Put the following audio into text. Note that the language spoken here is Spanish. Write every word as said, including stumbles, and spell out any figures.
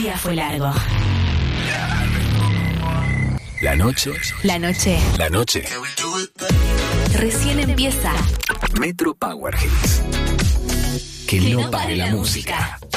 día fue largo. La noche. La noche. La noche. Recién empieza. Metro Power Hits. Que, que no pare la música. música.